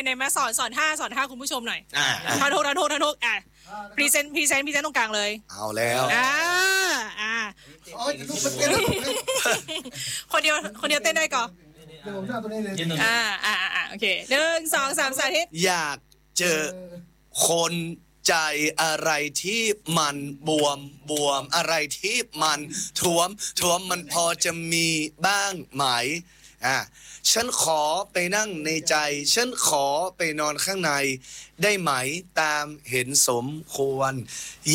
ไหนมาสอนท่าคุณผู้ชมหน่อยท่าทานทุกพรีเซนต์ตรงกลางเลยเอาแล้วโอ้ยลูกมันเต้นคนเดียวเต้นได้ก่อนเดี๋ยวผมจะเอาตัวนี้เลยโอเค1 2 3สาธิตอยากเจอคนใจอะไรที่มันบวมอะไรที่มันท่วมมันพอจะมีบ้างไหมฉันขอไปนั่งในใจฉันขอไปนอนข้างในได้ไหมตามเห็นสมควร